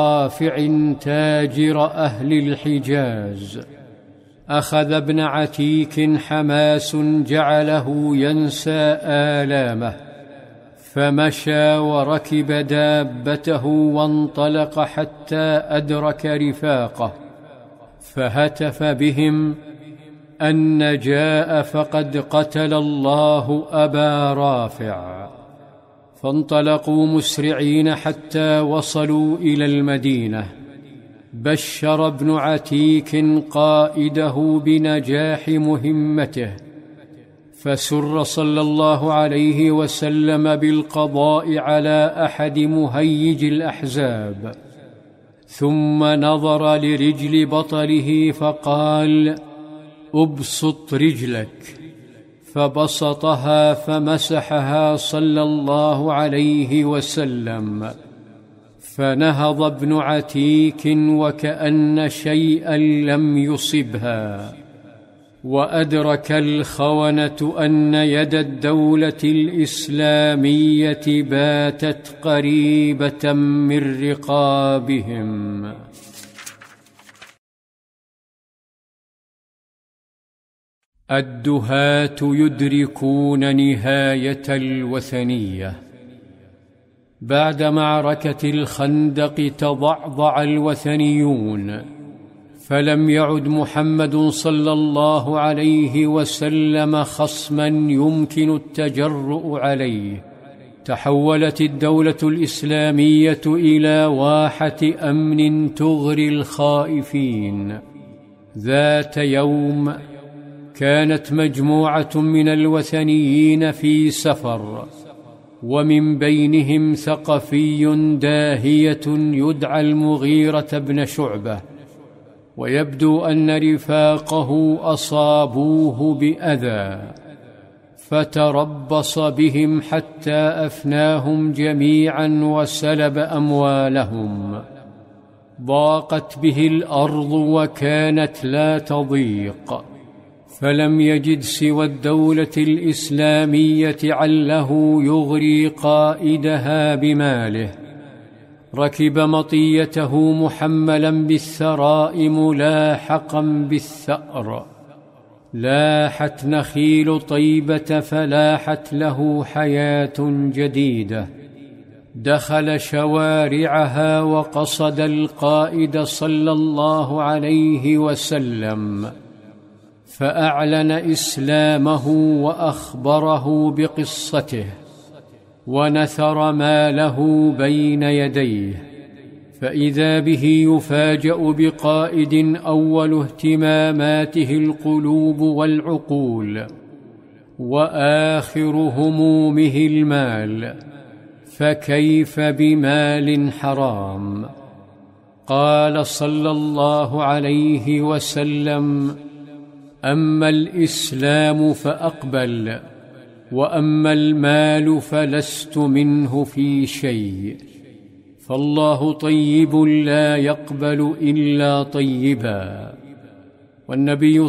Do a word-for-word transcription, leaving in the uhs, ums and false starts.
رافع تاجر أهل الحجاز. أخذ ابن عتيك حماس جعله ينسى آلامه، فمشى وركب دابته وانطلق حتى أدرك رفاقه، فهتف بهم أن جاء فقد قتل الله أبا رافع. فانطلقوا مسرعين حتى وصلوا إلى المدينة. بشر ابن عتيك قائده بنجاح مهمته، فسر صلى الله عليه وسلم بالقضاء على أحد مهيج الأحزاب، ثم نظر لرجل بطله فقال: أبسط رجلك. فبسطها فمسحها صلى الله عليه وسلم، فنهض ابن عتيك وكأن شيئا لم يصبها. وأدرك الخونة أن يد الدولة الإسلامية باتت قريبة من رقابهم. الدهاة يدركون نهاية الوثنية. بعد معركة الخندق تضعضع الوثنيون، فلم يعد محمد صلى الله عليه وسلم خصما يمكن التجرؤ عليه. تحولت الدولة الإسلامية إلى واحة أمن تغري الخائفين. ذات يوم كانت مجموعة من الوثنيين في سفر، ومن بينهم ثقفي داهية يدعى المغيرة بن شعبة، ويبدو أن رفاقه أصابوه بأذى، فتربص بهم حتى أفناهم جميعا وسلب أموالهم. ضاقت به الأرض وكانت لا تضيق، فلم يجد سوى الدولة الإسلامية عله يغري قائدها بماله. ركب مطيته محملا بالثراء ملاحقا بالثأر. لاحت نخيل طيبة فلاحت له حياة جديدة. دخل شوارعها وقصد القائد صلى الله عليه وسلم، فأعلن إسلامه وأخبره بقصته، ونثر ماله بين يديه، فإذا به يفاجأ بقائد أول اهتماماته القلوب والعقول، وآخر همومه المال، فكيف بمال حرام؟ قال صلى الله عليه وسلم: أما الإسلام فأقبل، وأما المال فلست منه في شيء، فالله طيب لا يقبل إلا طيبا. والنبي